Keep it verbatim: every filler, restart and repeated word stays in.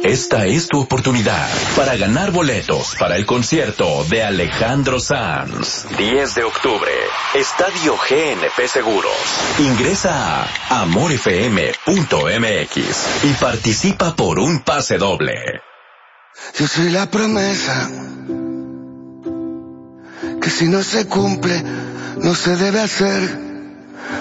esta es tu oportunidad para ganar boletos para el concierto de Alejandro Sanz. diez de octubre, Estadio G N P Seguros. Ingresa a amor f m punto m x y participa por un pase doble. Yo soy la promesa que si no se cumple, no se debe hacer.